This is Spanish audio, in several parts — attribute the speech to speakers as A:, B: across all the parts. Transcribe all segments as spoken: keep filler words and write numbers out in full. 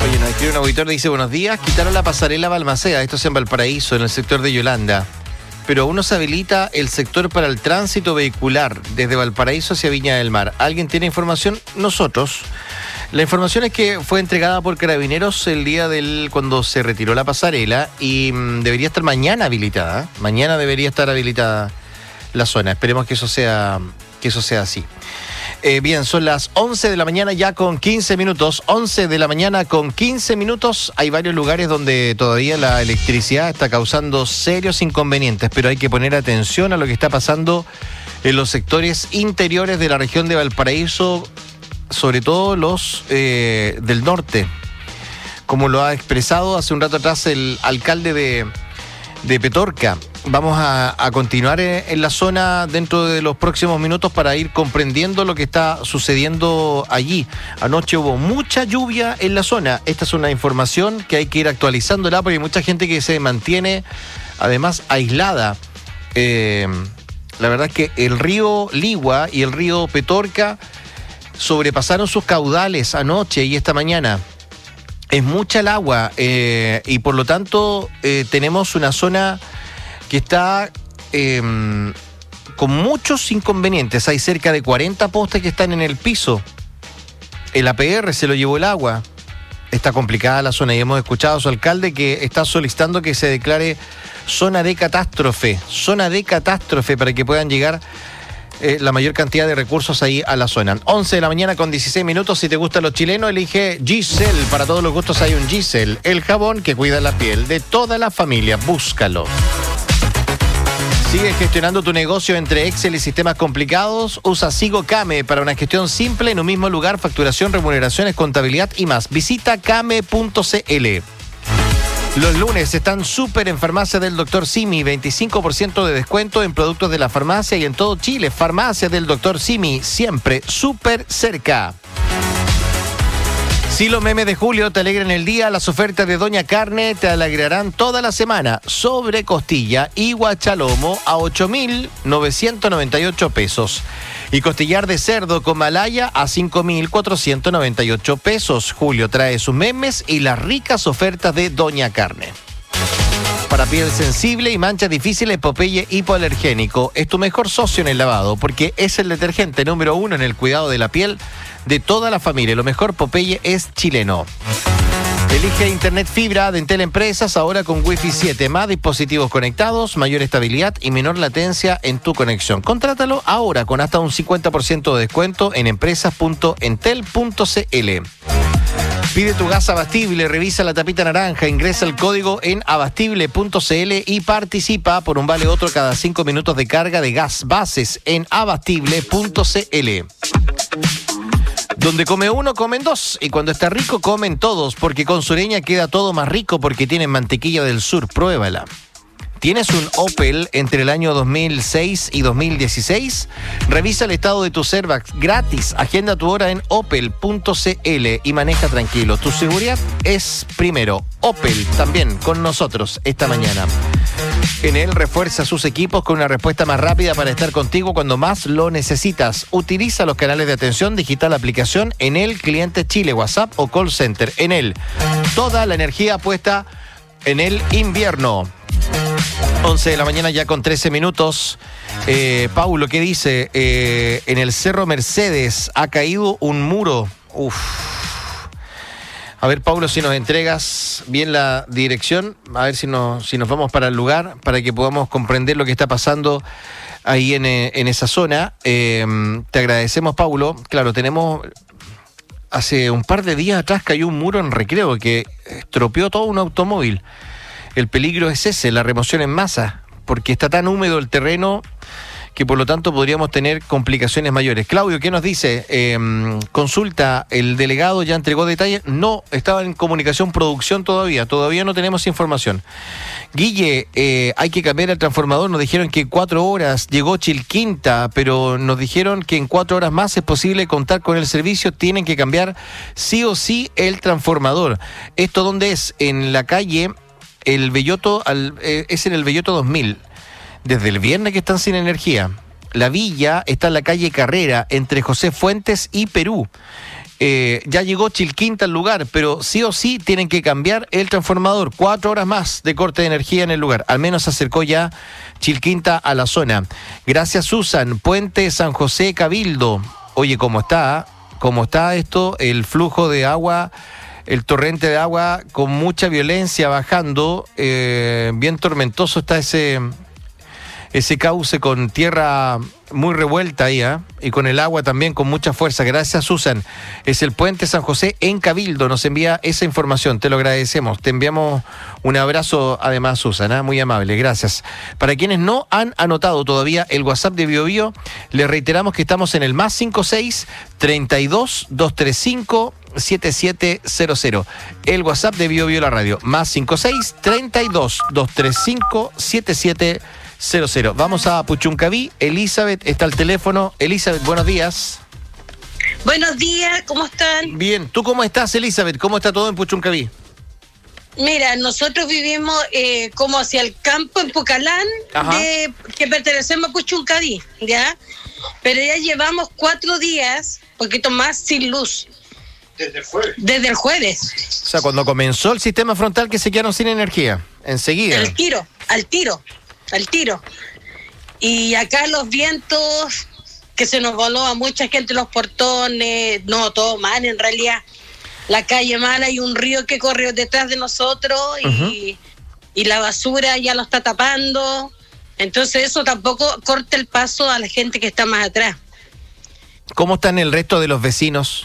A: Oye, nos escribe un auditor, dice, buenos días, quitaron la pasarela Balmaceda, esto es en Valparaíso, en el sector de Yolanda, pero aún no se habilita el sector para el tránsito vehicular desde Valparaíso hacia Viña del Mar. ¿Alguien tiene información? Nosotros. La información es que fue entregada por Carabineros el día del cuando se retiró la pasarela y mmm, debería estar mañana habilitada. Mañana debería estar habilitada la zona. Esperemos que eso sea, que eso sea así. Eh, bien, son las once de la mañana ya con quince minutos. once de la mañana con quince minutos. Hay varios lugares donde todavía la electricidad está causando serios inconvenientes, pero hay que poner atención a lo que está pasando en los sectores interiores de la región de Valparaíso, sobre todo los eh, del norte, como lo ha expresado hace un rato atrás el alcalde de, de Petorca. Vamos a, a continuar en, en la zona dentro de los próximos minutos para ir comprendiendo lo que está sucediendo allí. Anoche hubo mucha lluvia en la zona. Esta es una información que hay que ir actualizándola porque hay mucha gente que se mantiene además aislada. Eh, la verdad es que el río Ligua y el río Petorca sobrepasaron sus caudales anoche y esta mañana. Es mucha el agua eh, y por lo tanto eh, tenemos una zona que está eh, con muchos inconvenientes. Hay cerca de cuarenta postes que están en el piso. El A P R se lo llevó el agua. Está complicada la zona y hemos escuchado a su alcalde que está solicitando que se declare zona de catástrofe. Zona de catástrofe para que puedan llegar Eh, la mayor cantidad de recursos ahí a la zona. once de la mañana con dieciséis minutos. Si te gustan los chilenos, elige Gisel. Para todos los gustos hay un Gisel, el jabón que cuida la piel de toda la familia. Búscalo. ¿Sigues gestionando tu negocio entre Excel y sistemas complicados? Usa Sigo Came para una gestión simple en un mismo lugar, facturación, remuneraciones, contabilidad y más. Visita came punto c l. Los lunes están súper en Farmacia del doctor Simi, veinticinco por ciento de descuento en productos de la farmacia y en todo Chile. Farmacia del doctor Simi, siempre súper cerca. Si los memes de Julio te alegran el día, las ofertas de Doña Carne te alegrarán toda la semana. Sobre costilla y guachalomo a ocho mil novecientos noventa y ocho pesos. Y costillar de cerdo con malaya a cinco mil cuatrocientos noventa y ocho pesos. Julio trae sus memes y las ricas ofertas de Doña Carne. Para piel sensible y manchas difíciles, Popeye hipoalergénico es tu mejor socio en el lavado porque es el detergente número uno en el cuidado de la piel de toda la familia. Lo mejor, Popeye es chileno. Elige Internet Fibra de Entel Empresas ahora con Wi-Fi siete, más dispositivos conectados, mayor estabilidad y menor latencia en tu conexión. Contrátalo ahora con hasta un cincuenta por ciento de descuento en empresas punto entel punto c l. Pide tu gas Abastible, revisa la tapita naranja, ingresa el código en abastible punto c l y participa por un vale otro cada cinco minutos de carga de gas. Bases en abastible punto c l. Donde come uno, comen dos. Y cuando está rico, comen todos. Porque con Sureña queda todo más rico porque tienen mantequilla del sur. Pruébala. ¿Tienes un Opel entre el año dos mil seis y dos mil dieciséis? Revisa el estado de tu Servax gratis. Agenda tu hora en opel punto c l y maneja tranquilo. Tu seguridad es primero. Opel también con nosotros esta mañana. Enel refuerza sus equipos con una respuesta más rápida para estar contigo cuando más lo necesitas. Utiliza los canales de atención digital, aplicación Enel Cliente Chile, WhatsApp o Call Center. Enel, toda la energía puesta en el invierno. once de la mañana ya con trece minutos. Eh, Paulo, ¿qué dice? Eh, en el Cerro Mercedes ha caído un muro. Uf. A ver, Paulo, si nos entregas bien la dirección, a ver si nos, si nos vamos para el lugar, para que podamos comprender lo que está pasando ahí en, en esa zona. Eh, te agradecemos, Paulo. Claro, tenemos... Hace un par de días atrás cayó un muro en Recreo que estropeó todo un automóvil. El peligro es ese, la remoción en masa, porque está tan húmedo el terreno que por lo tanto podríamos tener complicaciones mayores. Claudio, ¿qué nos dice? Eh, consulta, ¿el delegado ya entregó detalles? No, estaba en comunicación producción todavía, todavía no tenemos información. Guille, eh, hay que cambiar el transformador, nos dijeron que en cuatro horas llegó Chilquinta, pero nos dijeron que en cuatro horas más es posible contar con el servicio, tienen que cambiar sí o sí el transformador. ¿Esto dónde es? En la calle... El Belloto, al, eh, es en el Belloto dos mil. Desde el viernes que están sin energía. La villa está en la calle Carrera, entre José Fuentes y Perú. Eh, ya llegó Chilquinta al lugar, pero sí o sí tienen que cambiar el transformador. Cuatro horas más de corte de energía en el lugar. Al menos se acercó ya Chilquinta a la zona. Gracias, Susan. Puente San José Cabildo. Oye, ¿cómo está? ¿Cómo está esto? El flujo de agua, el torrente de agua con mucha violencia bajando. Eh, bien tormentoso está ese... ese cauce con tierra muy revuelta ahí, ¿eh? Y con el agua también con mucha fuerza. Gracias, Susan. Es el Puente San José en Cabildo. Nos envía esa información. Te lo agradecemos. Te enviamos un abrazo, además, Susan, ¿eh? Muy amable. Gracias. Para quienes no han anotado todavía el WhatsApp de BioBio, les reiteramos que estamos en el más cinco seis, treinta y dos, doscientos treinta y cinco, setenta y siete cero cero. El WhatsApp de BioBio la radio. Más cinco seis, treinta y dos, doscientos treinta y cinco, setenta y siete cero cero. Vamos a Puchuncaví. Elizabeth está al teléfono. Elizabeth, buenos días.
B: Buenos días, ¿cómo están?
A: Bien, ¿tú cómo estás, Elizabeth? ¿Cómo está todo en Puchuncaví?
B: Mira, nosotros vivimos eh, como hacia el campo en Pucalán, de, que pertenecemos a Puchuncaví, ¿ya? Pero ya llevamos cuatro días, poquito más, sin luz.
C: Desde el jueves.
B: Desde el jueves.
A: O sea, cuando comenzó el sistema frontal que se quedaron sin energía, enseguida.
B: Al tiro, al tiro. al tiro. Y acá los vientos, que se nos voló a mucha gente los portones, no, todo mal en realidad. La calle mala, hay un río que corre detrás de nosotros y, uh-huh. y la basura ya lo está tapando. Entonces eso tampoco corta el paso a la gente que está más atrás.
A: ¿Cómo están el resto de los vecinos?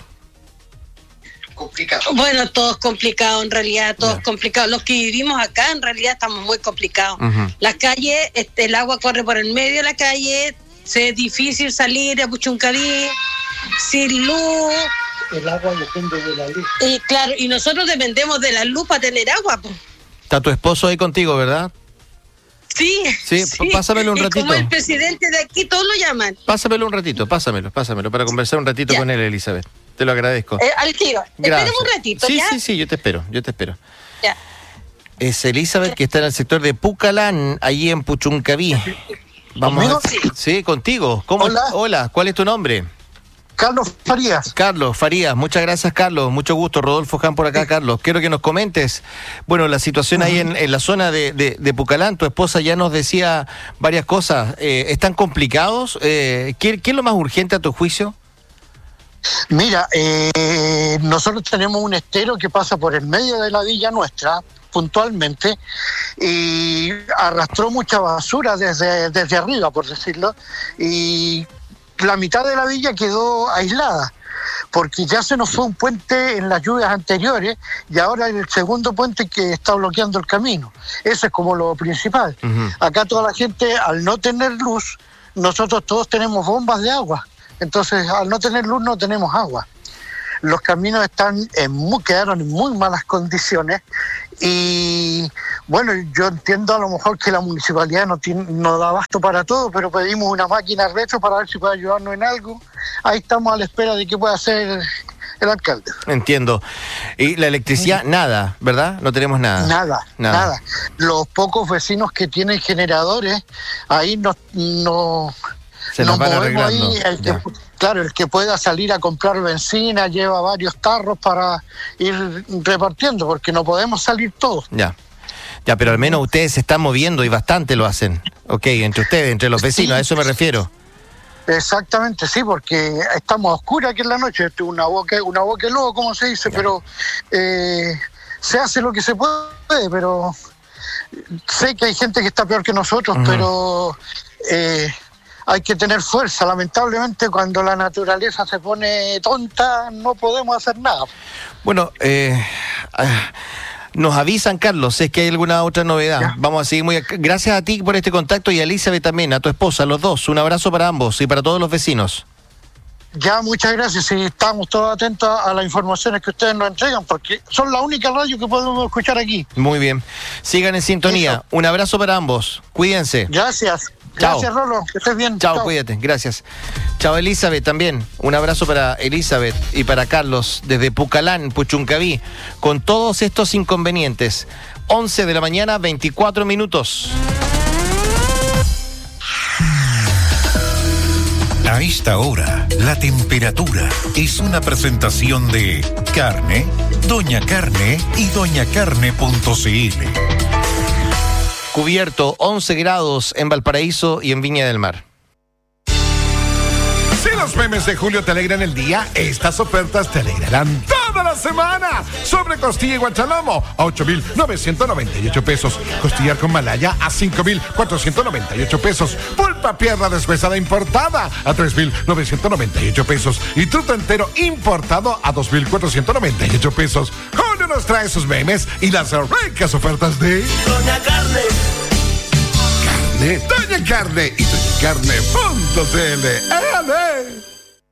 C: Complicado.
B: Bueno, todos complicados en realidad, todos yeah. complicados. Los que vivimos acá en realidad estamos muy complicados. Uh-huh. La calle, este, el agua corre por el medio de la calle, se es difícil salir a Puchuncaví sin luz.
C: El agua depende de la luz.
B: Y claro, y nosotros dependemos de la luz para tener agua. Po.
A: Está tu esposo ahí contigo, ¿verdad?
B: Sí,
A: sí, sí. Pásamelo un ratito.
B: Y como el presidente de aquí, todos lo llaman.
A: Pásamelo un ratito, pásamelo, pásamelo, para conversar un ratito ya. con él, Elizabeth. Te lo agradezco.
B: Eh, al tiro. Esperemos un ratito,
A: sí,
B: ¿ya?
A: Sí, sí, yo te espero, yo te espero.
B: Ya.
A: Es Elizabeth ya. que está en el sector de Pucalán, allí en Puchuncaví. Vamos a...
B: Sí.
A: sí, contigo. ¿Cómo?
C: Hola.
A: Hola, ¿cuál es tu nombre?
C: Carlos Farías.
A: Carlos Farías, muchas gracias, Carlos. Mucho gusto. Rodolfo Jan por acá, Carlos. Quiero que nos comentes, bueno, la situación ahí en, en la zona de, de, de Pucalán. Tu esposa ya nos decía varias cosas. Eh, ¿Están complicados? Eh, ¿qué, ¿Qué es lo más urgente a tu juicio?
C: Mira, eh, nosotros tenemos un estero que pasa por el medio de la villa nuestra, puntualmente, y arrastró mucha basura desde, desde arriba, por decirlo, y la mitad de la villa quedó aislada, porque ya se nos fue un puente en las lluvias anteriores y ahora el segundo puente que está bloqueando el camino. Eso es como lo principal. Uh-huh. Acá toda la gente, al no tener luz, nosotros todos tenemos bombas de agua. Entonces, al no tener luz, no tenemos agua. Los caminos están en muy, quedaron en muy malas condiciones y, bueno, yo entiendo a lo mejor que la municipalidad no, tiene, no da abasto para todo, pero pedimos una máquina retro para ver si puede ayudarnos en algo. Ahí estamos a la espera de qué pueda hacer el alcalde.
A: Entiendo. Y la electricidad, sí. nada, ¿verdad? No tenemos nada.
C: Nada, nada. nada. Los pocos vecinos que tienen generadores, ahí no... no
A: Se nos van arreglando.
C: Ahí, el que, claro, el que pueda salir a comprar benzina lleva varios tarros para ir repartiendo, porque no podemos salir todos.
A: Ya, ya, pero al menos ustedes se están moviendo y bastante lo hacen. Ok, entre ustedes, entre los vecinos, sí. a eso me refiero.
C: Exactamente, sí, porque estamos a oscuras aquí en la noche, una boca, una boca de lobo, como se dice, ya. pero eh, se hace lo que se puede, pero sé que hay gente que está peor que nosotros, uh-huh. pero... Eh, hay que tener fuerza. Lamentablemente, cuando la naturaleza se pone tonta, no podemos hacer nada.
A: Bueno, eh, nos avisan, Carlos, si es que hay alguna otra novedad. Ya. Vamos a seguir muy... Gracias a ti por este contacto y a Elizabeth también, a tu esposa, a los dos. Un abrazo para ambos y para todos los vecinos.
C: Ya, muchas gracias. Y estamos todos atentos a las informaciones que ustedes nos entregan, porque son la única radio que podemos escuchar aquí.
A: Muy bien. Sigan en sintonía. Eso. Un abrazo para ambos. Cuídense.
C: Gracias.
A: Chao.
C: Gracias, Rolo, que estés bien.
A: Chao, cuídate, gracias. Chao, Elizabeth, también. Un abrazo para Elizabeth y para Carlos desde Pucalán, Puchuncaví, con todos estos inconvenientes. once de la mañana, veinticuatro minutos.
D: A esta hora, la temperatura es una presentación de Carne, Doña Carne y doña carne punto c l.
A: Cubierto, once grados en Valparaíso y en Viña del Mar.
E: Si los memes de Julio te alegran el día, estas ofertas te alegrarán toda la semana. Sobre costilla y guachalomo a ocho mil novecientos noventa y ocho pesos. Costillar con malaya a cinco mil cuatrocientos noventa y ocho pesos. Pulpa pierna deshuesada importada a tres mil novecientos noventa y ocho pesos. Y truto entero importado a dos mil cuatrocientos noventa y ocho pesos. Julio nos trae sus memes y las ricas ofertas de
F: Doña Carne.
E: Carne, Doña Carne y doña carne punto c l. ¡Éale!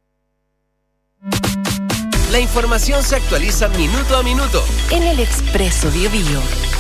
F: La información se actualiza minuto a minuto
G: en el Expreso Bio Bio.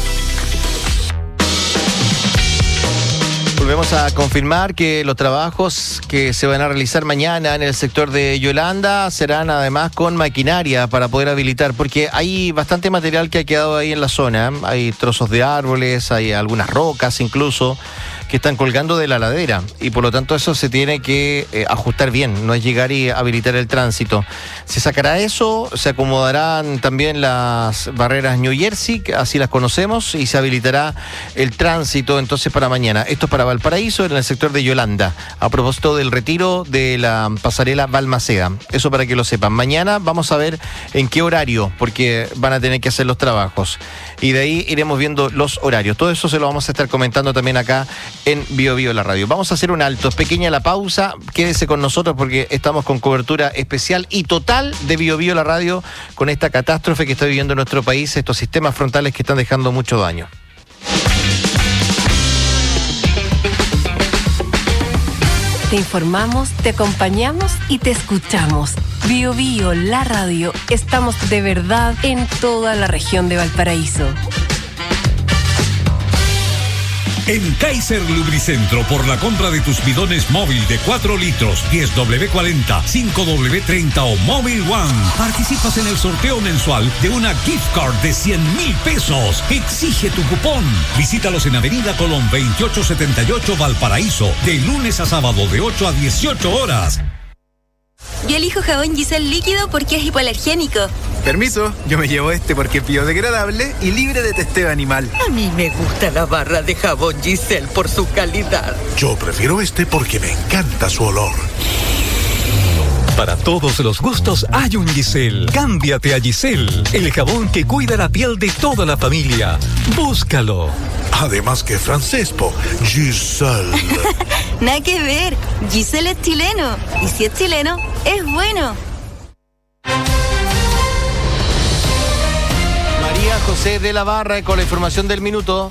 A: Volvemos a confirmar que los trabajos que se van a realizar mañana en el sector de Yolanda serán además con maquinaria para poder habilitar, porque hay bastante material que ha quedado ahí en la zona. Hay trozos de árboles, hay algunas rocas incluso que están colgando de la ladera y por lo tanto eso se tiene que eh, ajustar bien, no es llegar y habilitar el tránsito. Se sacará eso, se acomodarán también las barreras New Jersey, así las conocemos, y se habilitará el tránsito entonces para mañana. Esto es para Valparaíso, en el sector de Yolanda, a propósito del retiro de la pasarela Balmaceda. Eso para que lo sepan. Mañana vamos a ver en qué horario, porque van a tener que hacer los trabajos. Y de ahí iremos viendo los horarios. Todo eso se lo vamos a estar comentando también acá en Bio Bio la radio. Vamos a hacer un alto, es pequeña la pausa, quédese con nosotros porque estamos con cobertura especial y total de Bio Bio la radio con esta catástrofe que está viviendo nuestro país, estos sistemas frontales que están dejando mucho daño.
G: Te informamos, te acompañamos y te escuchamos. Bio Bio la radio, estamos de verdad en toda la región de Valparaíso.
H: En Kaiser Lubricentro, por la compra de tus bidones móvil de cuatro litros, diez doble cuarenta, cinco doble treinta o Móvil One, participas en el sorteo mensual de una gift card de cien mil pesos. Exige tu cupón. Visítalos en Avenida Colón veintiocho setenta y ocho, Valparaíso, de lunes a sábado de ocho a dieciocho horas.
I: Yo elijo jabón Giselle líquido porque es hipoalergénico.
J: Permiso, yo me llevo este porque es biodegradable y libre de testeo animal.
K: A mí me gusta la barra de jabón Giselle por su calidad.
L: Yo prefiero este porque me encanta su olor.
M: Para todos los gustos hay un Giselle. Cámbiate a Giselle, el jabón que cuida la piel de toda la familia. Búscalo.
L: Además que francesco, Giselle.
I: Nada que ver, Giselle es chileno. Y si es chileno, es bueno.
A: María José de la Barra con la información del minuto.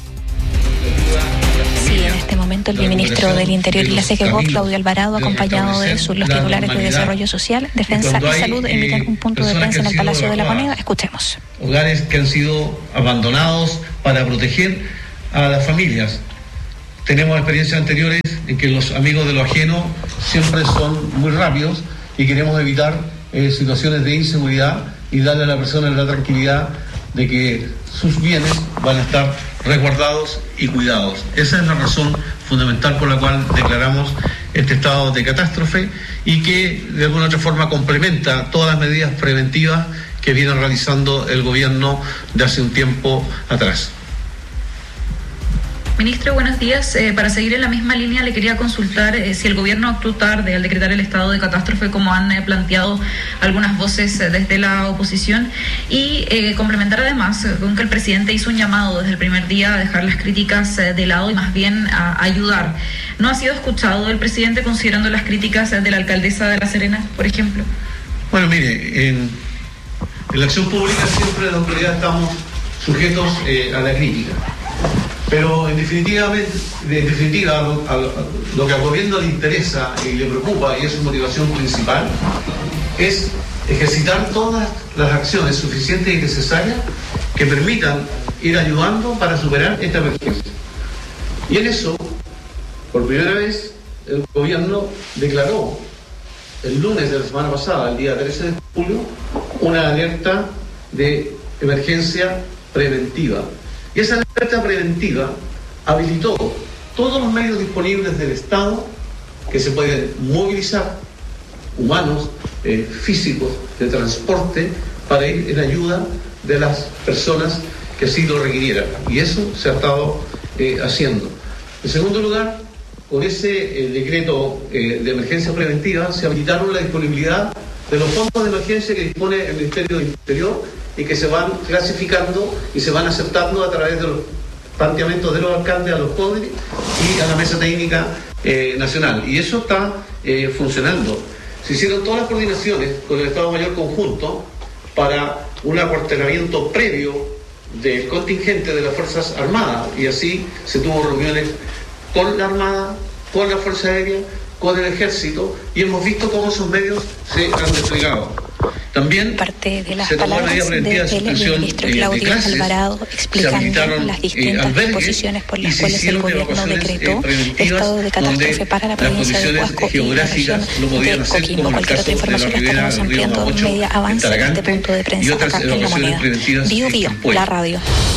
N: Sí, en este momento el viceministro del Interior y la C G G O P, Claudio Alvarado, acompañado de sus, los titulares de Desarrollo Social, Defensa y Salud, emiten un punto de prensa en el Palacio de la Moneda. Escuchemos.
O: Hogares que han sido abandonados para proteger a las familias. Tenemos experiencias anteriores en que los amigos de lo ajeno siempre son muy rápidos y queremos evitar eh, situaciones de inseguridad y darle a la persona la tranquilidad de que sus bienes van a estar resguardados y cuidados. Esa es la razón fundamental por la cual declaramos este estado de catástrofe y que de alguna otra forma complementa todas las medidas preventivas que viene realizando el gobierno de hace un tiempo atrás.
P: Ministro, buenos días. Eh, para seguir en la misma línea, le quería consultar eh, si el gobierno actuó tarde al decretar el estado de catástrofe, como han eh, planteado algunas voces eh, desde la oposición, y eh, complementar además eh, con que el presidente hizo un llamado desde el primer día a dejar las críticas eh, de lado y más bien a, a ayudar. ¿No ha sido escuchado el presidente considerando las críticas eh, de la alcaldesa de La Serena, por ejemplo?
O: Bueno, mire, en, en la acción pública siempre en la autoridad estamos sujetos eh, a la crítica. Pero en definitiva, en definitiva a lo, a lo que al gobierno le interesa y le preocupa, y es su motivación principal, es ejercitar todas las acciones suficientes y necesarias que permitan ir ayudando para superar esta emergencia. Y en eso, por primera vez, el gobierno declaró el lunes de la semana pasada, el día trece de julio, una alerta de emergencia preventiva. Y esa alerta preventiva habilitó todos los medios disponibles del Estado que se pueden movilizar humanos, eh, físicos, de transporte, para ir en ayuda de las personas que así lo requirieran. Y eso se ha estado eh, haciendo. En segundo lugar, con ese eh, decreto eh, de emergencia preventiva se habilitaron la disponibilidad de los fondos de emergencia que dispone el Ministerio del Interior y que se van clasificando y se van aceptando a través de los planteamientos de los alcaldes a los CODRI y a la Mesa Técnica eh, Nacional. Y eso está eh, funcionando. Se hicieron todas las coordinaciones con el Estado Mayor Conjunto para un acuartelamiento previo del contingente de las Fuerzas Armadas, y así se tuvo reuniones con la Armada, con la Fuerza Aérea, con el Ejército, y hemos visto cómo esos medios se han desplegado. También
N: parte de las
O: se tomó
N: palabras
O: del
N: ministro
O: eh,
N: Claudio
O: clases,
N: Alvarado explicando las distintas
O: eh,
N: disposiciones por las cuales el gobierno decretó
O: eh,
N: estado de catástrofe para la provincia de Huasco y la región de Coquimbo. Cualquier otra información la estaremos ampliando en media avance de este punto de prensa acá en La Moneda. Bio Bio, la radio.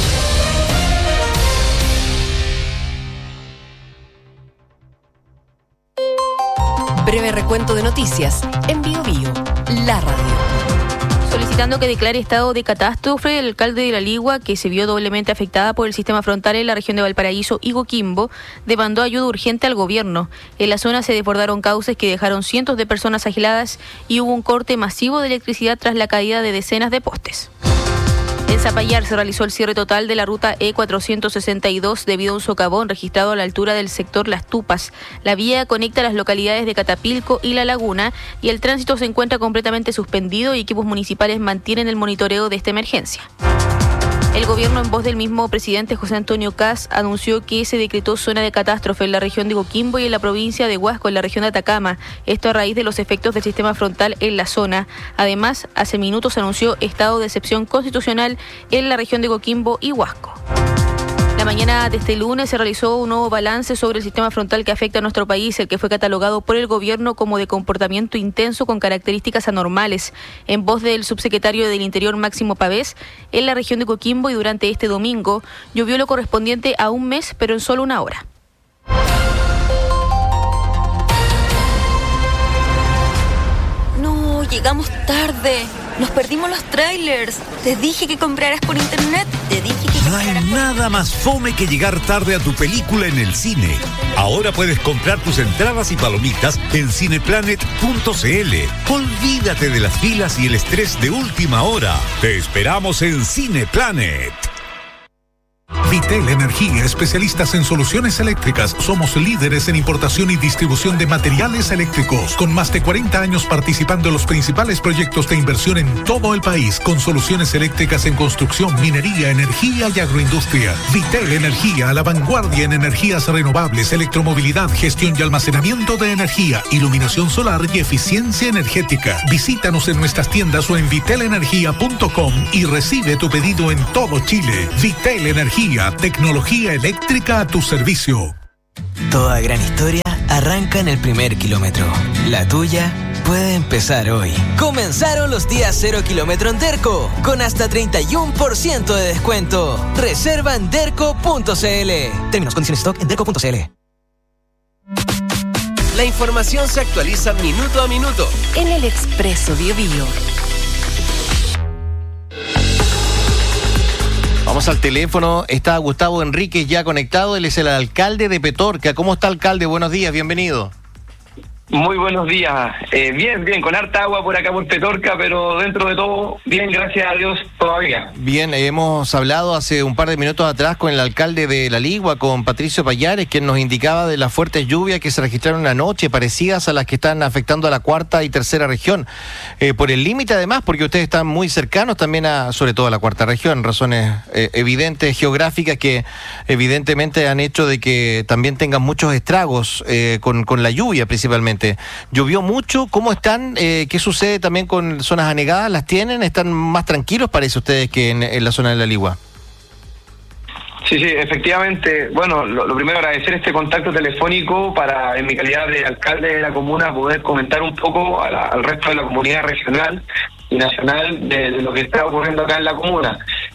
G: Breve recuento de noticias en Bio Bio, la radio.
Q: Solicitando que declare estado de catástrofe, el alcalde de La Ligua, que se vio doblemente afectada por el sistema frontal en la región de Valparaíso y Coquimbo, demandó ayuda urgente al gobierno. En la zona se desbordaron cauces que dejaron cientos de personas aisladas y hubo un corte masivo de electricidad tras la caída de decenas de postes. En Zapallar se realizó el cierre total de la ruta E cuatrocientos sesenta y dos debido a un socavón registrado a la altura del sector Las Tupas. La vía conecta las localidades de Catapilco y La Laguna y el tránsito se encuentra completamente suspendido y equipos municipales mantienen el monitoreo de esta emergencia. El gobierno, en voz del mismo presidente José Antonio Kast, anunció que se decretó zona de catástrofe en la región de Coquimbo y en la provincia de Huasco, en la región de Atacama. Esto a raíz de los efectos del sistema frontal en la zona. Además, hace minutos anunció estado de excepción constitucional en la región de Coquimbo y Huasco. La mañana de este lunes se realizó un nuevo balance sobre el sistema frontal que afecta a nuestro país, el que fue catalogado por el gobierno como de comportamiento intenso con características anormales. En voz del subsecretario del Interior Máximo Pavés, en la región de Coquimbo y durante este domingo llovió lo correspondiente a un mes, pero en solo una hora.
I: No, llegamos tarde. Nos perdimos los trailers. Te dije que compraras por internet. Te dije que
H: No hay nada más fome que llegar tarde a tu película en el cine. Ahora puedes comprar tus entradas y palomitas en cineplanet punto c l. Olvídate de las filas y el estrés de última hora. Te esperamos en Cineplanet.
L: Vitel Energía, especialistas en soluciones eléctricas. Somos líderes en importación y distribución de materiales eléctricos, con más de cuarenta años participando en los principales proyectos de inversión en todo el país, con soluciones eléctricas en construcción, minería, energía y agroindustria. Vitel Energía, a la vanguardia en energías renovables, electromovilidad, gestión y almacenamiento de energía, iluminación solar y eficiencia energética. Visítanos en nuestras tiendas o en vitel energía punto com y recibe tu pedido en todo Chile. Vitel Energía, tecnología eléctrica a tu servicio.
R: Toda gran historia arranca en el primer kilómetro. La tuya puede empezar hoy. Comenzaron los días cero kilómetro en Derco, con hasta treinta y uno por ciento de descuento. Reserva en derco punto c l. Términos, condiciones, stock en derco punto c l.
F: La información se actualiza minuto a minuto
G: en el Expreso Bio Bio.
A: Vamos al teléfono, está Gustavo Enríquez ya conectado, él es el alcalde de Petorca. ¿Cómo está, alcalde? Buenos días, bienvenido.
S: Muy buenos días. Eh, bien, bien, con harta agua por acá por Petorca, pero dentro de todo, bien, gracias a Dios, todavía.
A: Bien, hemos hablado hace un par de minutos atrás con el alcalde de La Ligua, con Patricio Payares, quien nos indicaba de las fuertes lluvias que se registraron anoche, parecidas a las que están afectando a la cuarta y tercera región. Eh, por el límite además, porque ustedes están muy cercanos también a, sobre todo a la cuarta región, razones eh, evidentes, geográficas, que evidentemente han hecho de que también tengan muchos estragos eh, con, con la lluvia principalmente. ¿Llovió mucho? ¿Cómo están? Eh, ¿Qué sucede también con zonas anegadas? ¿Las tienen? ¿Están más tranquilos, parece ustedes, que en, en la zona de La Ligua?
S: Sí, sí, efectivamente. Bueno, lo, lo primero, agradecer este contacto telefónico para, en mi calidad de alcalde de la comuna, poder comentar un poco a la, al resto de la comunidad regional y nacional de, de lo que está ocurriendo acá en la comuna.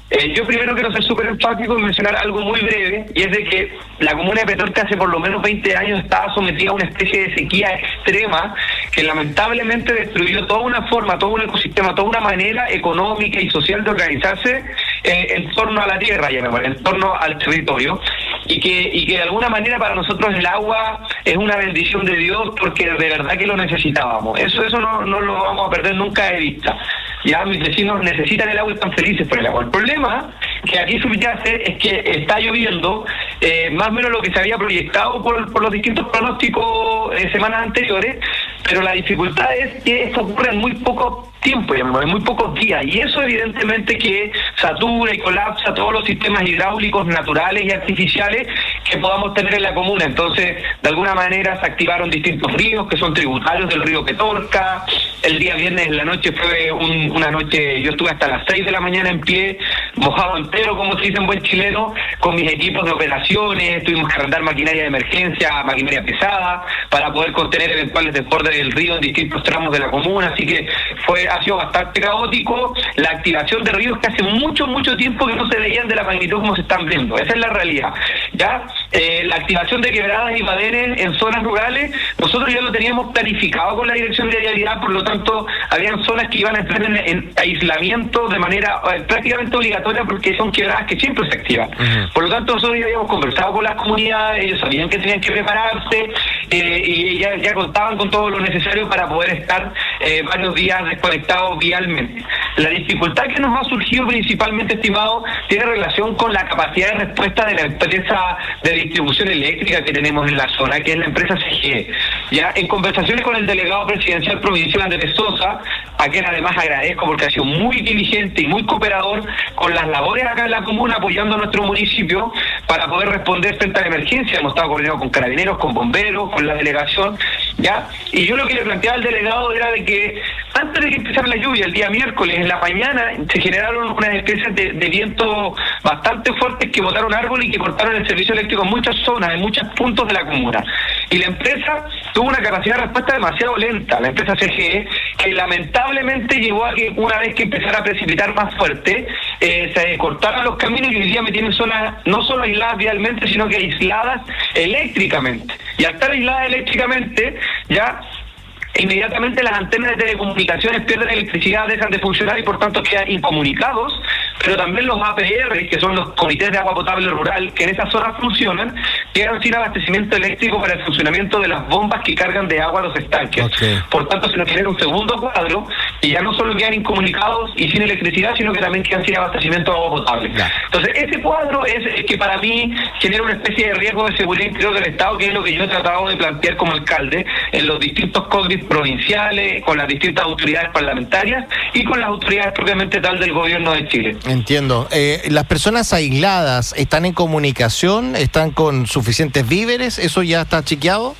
S: Eh, yo primero quiero ser súper enfático y mencionar algo muy breve, y es de que la comuna de Petorca hace por lo menos veinte años estaba sometida a una especie de sequía extrema que lamentablemente destruyó toda una forma, todo un ecosistema, toda una manera económica y social de organizarse eh, en torno a la tierra, ya me parece, en torno al territorio, y que, y que de alguna manera para nosotros el agua es una bendición de Dios porque de verdad que lo necesitábamos. Eso, eso no, no lo vamos a perder nunca de vista. Ya mis vecinos necesitan el agua y están felices por el agua. El problema que aquí subyace es que está lloviendo eh, más o menos lo que se había proyectado por, por los distintos pronósticos eh, semanas anteriores, pero la dificultad es que esto ocurre en muy poco tiempo, en muy pocos días, y eso evidentemente que satura y colapsa todos los sistemas hidráulicos naturales y artificiales que podamos tener en la comuna. Entonces, de alguna manera se activaron distintos ríos que son tributarios del río Petorca. El día viernes en la noche fue un, una noche, yo estuve hasta las seis de la mañana en pie, mojado entero, como se dice en buen chileno, con mis equipos de operaciones. Tuvimos que arrendar maquinaria de emergencia, maquinaria pesada, para poder contener eventuales desbordes del río en distintos tramos de la comuna, así que fue ha sido bastante caótico. La activación de ríos que hace mucho, mucho tiempo que no se veían de la magnitud como se están viendo. Esa es la realidad. Ya eh, la activación de quebradas y badenes en zonas rurales, nosotros ya lo teníamos planificado con la Dirección de Vialidad, por lo tanto, habían zonas que iban a entrar en, en aislamiento de manera eh, prácticamente obligatoria porque son quebradas que siempre se activan. Uh-huh. Por lo tanto, nosotros ya habíamos conversado con las comunidades, ellos sabían que tenían que prepararse eh, y ya, ya contaban con todo lo necesario para poder estar eh, varios días desconectados vialmente. La dificultad que nos ha surgido principalmente, estimado, tiene relación con la capacidad de respuesta de la empresa de distribución eléctrica que tenemos en la zona, que es la empresa C G E. Ya en conversaciones con el delegado presidencial provincial Andrés Sosa, a quien además agradezco porque ha sido muy diligente y muy cooperador con las labores acá en la comuna, apoyando a nuestro municipio para poder responder frente a la emergencia. Hemos estado coordinados con carabineros, con bomberos, con la delegación, ya. Y yo lo que le planteaba al delegado era de que antes de que empezara la lluvia, el día miércoles, en la mañana, se generaron unas especies de, de vientos bastante fuertes que botaron árboles y que cortaron el servicio eléctrico en muchas zonas, en muchos puntos de la comuna. Y la empresa tuvo una capacidad de respuesta demasiado lenta, la empresa C G E, que lamentablemente llegó a que una vez que empezara a precipitar más fuerte, eh, se cortaron los caminos y hoy día me tienen zonas no solo aisladas vialmente, sino que aisladas eléctricamente. Y al estar aisladas eléctricamente, ya inmediatamente las antenas de telecomunicaciones pierden electricidad, dejan de funcionar y por tanto quedan incomunicados, pero también los A P R, que son los comités de agua potable rural, que en esas zonas funcionan, quedan sin abastecimiento eléctrico para el funcionamiento de las bombas que cargan de agua a los estanques. Okay. Por tanto, se nos genera un segundo cuadro y ya no solo quedan incomunicados y sin electricidad, sino que también quedan sin abastecimiento de agua potable. Yeah. Entonces, ese cuadro es el que para mí genera una especie de riesgo de seguridad interior del Estado, que es lo que yo he tratado de plantear como alcalde en los distintos códigos provinciales, con las distintas autoridades parlamentarias y con las autoridades propiamente tal del gobierno de Chile.
A: Entiendo. Eh, ¿Las personas aisladas están en comunicación? ¿Están con suficientes víveres? ¿Eso ya está chequeado?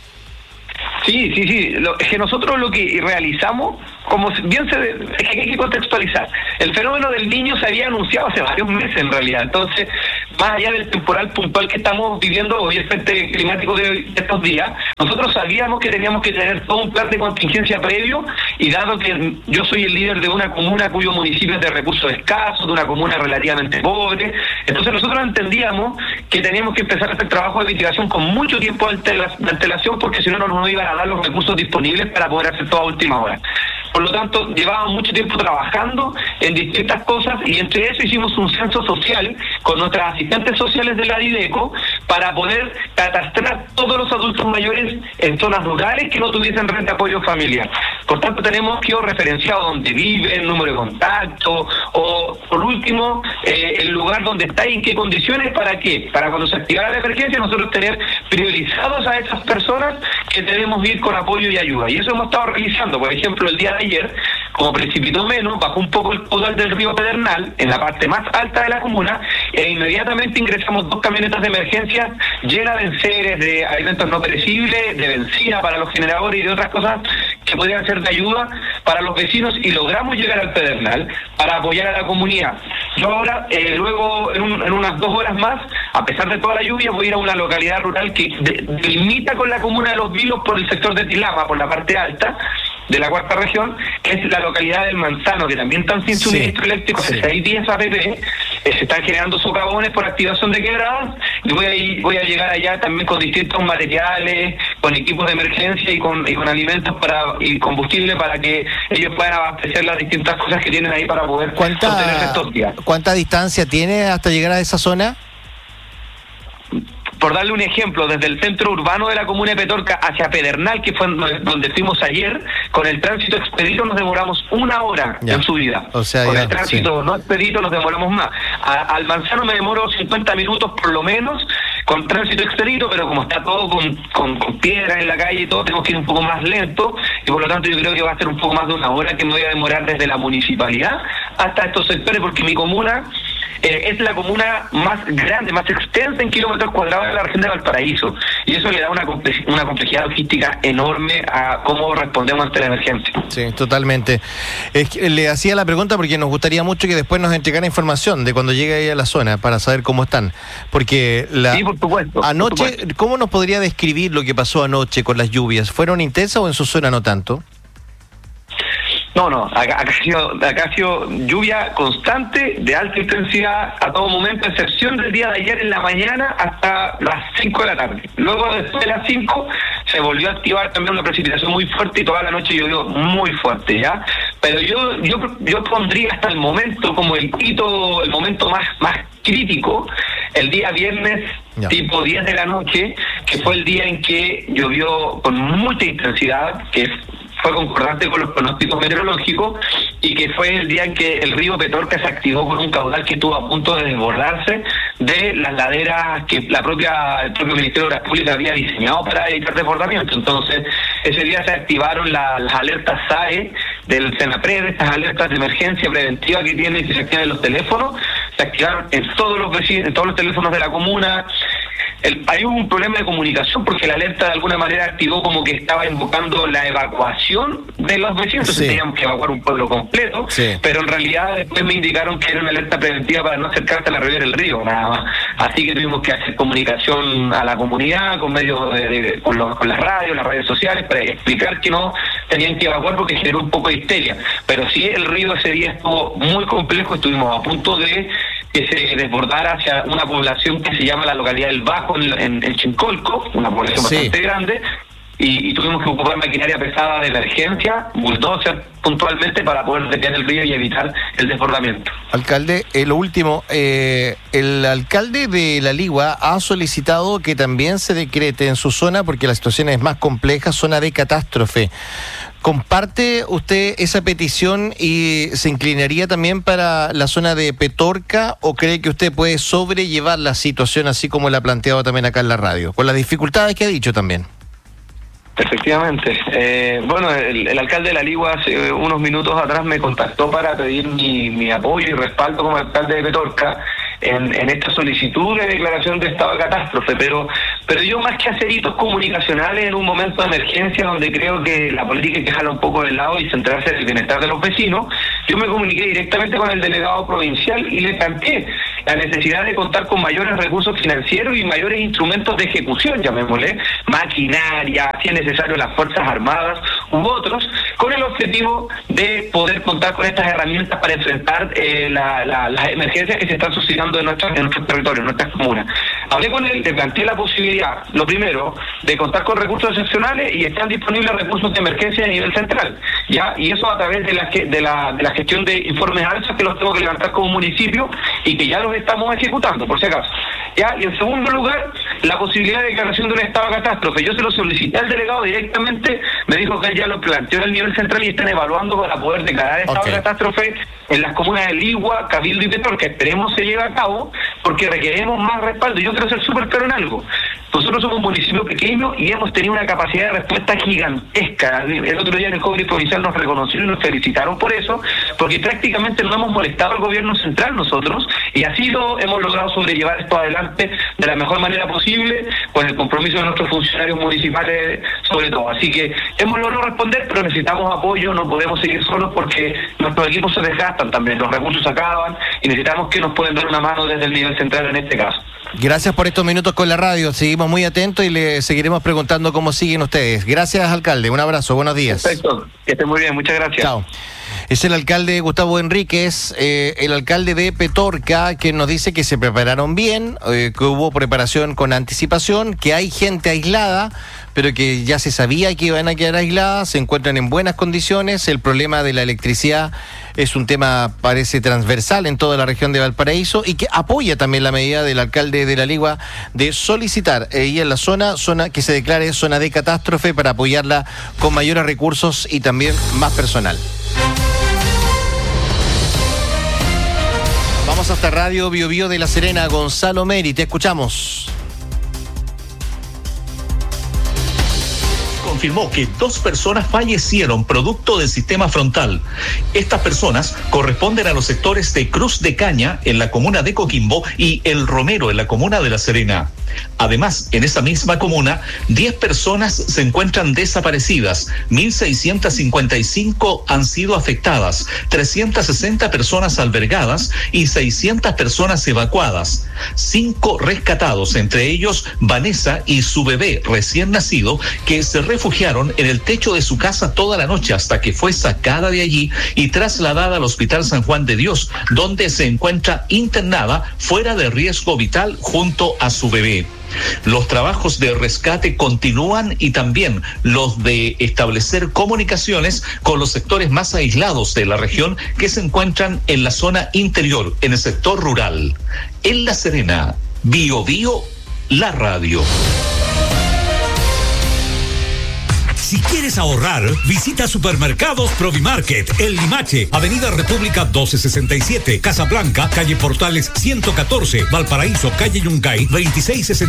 S: Sí, sí, sí. Lo, es que nosotros lo que realizamos, como bien se es que hay que contextualizar, el fenómeno del Niño se había anunciado hace varios meses en realidad. Entonces, más allá del temporal puntual que estamos viviendo hoy, el frente climático de, de estos días, nosotros sabíamos que teníamos que tener todo un plan de contingencia previo, y dado que yo soy el líder de una comuna cuyo municipio es de recursos escasos, de una comuna relativamente pobre, entonces nosotros entendíamos que teníamos que empezar a hacer trabajo de mitigación con mucho tiempo de antelación, porque si no, no nos iban a dar los recursos disponibles para poder hacer todo a última hora. Por lo tanto, llevábamos mucho tiempo trabajando en distintas cosas, y entre eso hicimos un censo social con nuestras asistentes sociales de la Dideco para poder catastrar todos los adultos mayores en zonas rurales que no tuviesen red de apoyo familiar. Por tanto, tenemos georreferenciado dónde viven, número de contacto, o por último, eh, el lugar donde está y en qué condiciones, ¿para qué? Para cuando se activara la emergencia, nosotros tener priorizados a esas personas que debemos ir con apoyo y ayuda. Y eso hemos estado realizando. Por ejemplo, el día de ayer, como precipitó menos, bajó un poco el caudal del río Pedernal, en la parte más alta de la comuna, e inmediatamente ingresamos dos camionetas de emergencia llenas de enseres, de alimentos no perecibles, de benzina para los generadores y de otras cosas que podrían ser de ayuda para los vecinos, y logramos llegar al Pedernal para apoyar a la comunidad. Yo ahora, eh, luego, en, un, en unas dos horas más, a pesar de toda la lluvia, voy a ir a una localidad rural que limita con la comuna de Los Vilos por el sector de Tilama, por la parte alta de la cuarta región, que es la localidad del Manzano, que también están sin suministro sí, eléctrico hace sí. seis días A P P, eh, se están generando socavones por activación de quebradas, y voy a, ir, voy a llegar allá también con distintos materiales, con equipos de emergencia y con, y con alimentos para y combustible para que ellos puedan abastecer las distintas cosas que tienen ahí para poder sostener estos días.
A: ¿Cuánta distancia tiene hasta llegar a esa zona?
S: Por darle un ejemplo, desde el centro urbano de la comuna de Petorca hacia Pedernal, que fue donde fuimos ayer, con el tránsito expedito nos demoramos una hora ya. en subida.
A: O sea,
S: con
A: ya,
S: el tránsito sí. no expedito nos demoramos más. A, al Manzano me demoro cincuenta minutos por lo menos con tránsito expedito, pero como está todo con, con, con piedras en la calle y todo, tenemos que ir un poco más lento, y por lo tanto yo creo que va a ser un poco más de una hora que me voy a demorar desde la municipalidad hasta estos sectores, porque mi comuna Eh, es la comuna más grande, más extensa en kilómetros cuadrados de la región de Valparaíso, y eso le da una, comple- una complejidad logística enorme a cómo respondemos ante la emergencia.
A: Sí, totalmente. Es que le hacía la pregunta porque nos gustaría mucho que después nos entregara información de cuando llegue ahí a la zona para saber cómo están, porque la
S: sí, por supuesto,
A: anoche,
S: por supuesto.
A: ¿cómo nos podría describir lo que pasó anoche con las lluvias? ¿Fueron intensas o en su zona no tanto?
S: No, no, acá, acá, ha sido, acá ha sido lluvia constante, de alta intensidad a todo momento, a excepción del día de ayer en la mañana hasta las cinco de la tarde. Luego, después de las cinco, se volvió a activar también una precipitación muy fuerte y toda la noche llovió muy fuerte, ¿ya? Pero yo yo yo pondría hasta el momento como el hito, el momento más, más crítico, el día viernes, ya. tipo diez de la noche, que fue el día en que llovió con mucha intensidad, que fue concordante con los pronósticos meteorológicos, y que fue el día en que el río Petorca se activó con un caudal que estuvo a punto de desbordarse de las laderas que la propia el propio Ministerio de Obras Públicas había diseñado para evitar desbordamiento. Entonces, ese día se activaron la, las alertas S A E del Senapred, estas alertas de emergencia preventiva que tienen, que se activan en los teléfonos, se activaron en todos los vecinos, en todos los teléfonos de la comuna. El, hay un problema de comunicación porque la alerta de alguna manera activó como que estaba invocando la evacuación de los vecinos, entonces sí. teníamos que evacuar un pueblo completo, sí. pero en realidad después me indicaron que era una alerta preventiva para no acercarse a la ribera del río, nada más. Así que tuvimos que hacer comunicación a la comunidad con medios de, de, con, los, con las radios, las redes sociales, para explicar que no tenían que evacuar porque generó un poco de histeria. Pero sí, el río ese día estuvo muy complejo, estuvimos a punto de que se desbordara hacia una población que se llama la localidad del Bajo, en, en, en Chincolco, una población sí. bastante grande, y, y tuvimos que ocupar maquinaria pesada de emergencia, bulldozer puntualmente, para poder desviar el río y evitar el desbordamiento.
A: Alcalde, eh, lo último, eh, el alcalde de La Ligua ha solicitado que también se decrete en su zona, porque la situación es más compleja, zona de catástrofe. ¿Comparte usted esa petición y se inclinaría también para la zona de Petorca, o cree que usted puede sobrellevar la situación así como la ha planteado también acá en la radio, con las dificultades que ha dicho también?
S: Efectivamente. Eh, bueno, el, el alcalde de La Ligua hace unos minutos atrás me contactó para pedir mi, mi apoyo y respaldo como alcalde de Petorca en, en esta solicitud de declaración de estado de catástrofe, pero pero yo, más que hacer hitos comunicacionales en un momento de emergencia donde creo que la política hay que dejarla un poco de lado y centrarse en el bienestar de los vecinos, yo me comuniqué directamente con el delegado provincial y le planteé la necesidad de contar con mayores recursos financieros y mayores instrumentos de ejecución, llamémosle, maquinaria, si es necesario las Fuerzas Armadas u otros, con el objetivo de poder contar con estas herramientas para enfrentar eh, la, la, las emergencias que se están suscitando en, nuestro, en nuestros territorios, en nuestras comunas. Hablé con él, le planteé la posibilidad, lo primero, de contar con recursos excepcionales, y están disponibles recursos de emergencia a nivel central, ya, y eso a través de la de la, de la gestión de informes alzas que los tengo que levantar como municipio y que ya los estamos ejecutando, por si acaso. Ya, y en segundo lugar, la posibilidad de declaración de un estado de catástrofe. Yo se lo solicité al delegado directamente, me dijo que él ya lo planteó en el nivel central y están evaluando para poder declarar estado okay. de catástrofe en las comunas de Ligua, Cabildo y Petorca. Esperemos se lleve a cabo porque requerimos más respaldo. Yo quiero ser súper claro en algo. Nosotros somos un municipio pequeño y hemos tenido una capacidad de respuesta gigantesca. El otro día en el Congreso Provincial nos reconocieron y nos felicitaron por eso, porque prácticamente no hemos molestado al gobierno central nosotros, y así lo hemos logrado sobrellevar esto adelante de la mejor manera posible, con el compromiso de nuestros funcionarios municipales sobre todo. Así que hemos logrado responder, pero necesitamos apoyo, no podemos seguir solos porque nuestros equipos se desgastan también, los recursos se acaban y necesitamos que nos puedan dar una mano desde el nivel central en este caso.
A: Gracias por estos minutos con la radio, seguimos muy atentos y le seguiremos preguntando cómo siguen ustedes. Gracias, alcalde, un abrazo, buenos días.
S: Perfecto, que esté muy bien, muchas gracias.
A: Chao. Es el alcalde Gustavo Enríquez, eh, el alcalde de Petorca, que nos dice que se prepararon bien, eh, que hubo preparación con anticipación, que hay gente aislada, pero que ya se sabía que iban a quedar aisladas, se encuentran en buenas condiciones. El problema de la electricidad es un tema, parece, transversal en toda la región de Valparaíso y que apoya también la medida del alcalde de La Ligua de solicitar eh, y en la zona, zona que se declare zona de catástrofe para apoyarla con mayores recursos y también más personal. Vamos hasta Radio Bio Bio de La Serena. Gonzalo Meri, te escuchamos.
T: Confirmó que dos personas fallecieron producto del sistema frontal. Estas personas corresponden a los sectores de Cruz de Caña, en la comuna de Coquimbo, y El Romero, en la comuna de La Serena. Además, en esa misma comuna, diez personas se encuentran desaparecidas, mil seiscientas cincuenta y cinco han sido afectadas, trescientas sesenta personas albergadas y seiscientas personas evacuadas. Cinco rescatados, entre ellos Vanessa y su bebé recién nacido, que se refugiaron en el techo de su casa toda la noche hasta que fue sacada de allí y trasladada al Hospital San Juan de Dios, donde se encuentra internada fuera de riesgo vital junto a su bebé. Los trabajos de rescate continúan y también los de establecer comunicaciones con los sectores más aislados de la región que se encuentran en la zona interior, en el sector rural. En La Serena, Bio Bio, la radio.
H: Si quieres ahorrar, visita Supermercados Provimarket, El Limache, Avenida República doce sesenta y siete, Casablanca, calle Portales ciento catorce, Valparaíso, calle Yungay veintiséis sesenta.